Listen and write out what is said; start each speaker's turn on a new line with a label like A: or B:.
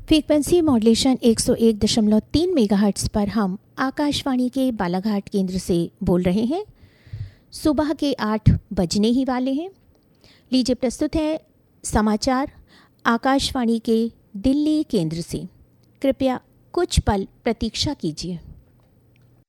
A: Frequency modulation 101.3 megahertz पर हम आकाशवाणी के बालाघाट केंद्र से बोल रहे हैं। सुबह के 8 बजने ही वाले हैं। लीजिए प्रस्तुत है समाचार आकाशवाणी के दिल्ली केंद्र से। कृपया कुछ पल प्रतीक्षा कीजिए।